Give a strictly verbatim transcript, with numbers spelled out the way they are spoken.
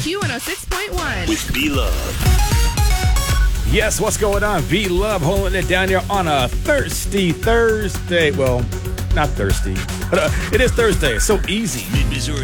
Q one oh six point one. With B-Love. Yes, what's going on? B-Love holding it down here on a thirsty Thursday. Well, not thirsty, but uh, it is Thursday. It's so easy. Mid-Missouri.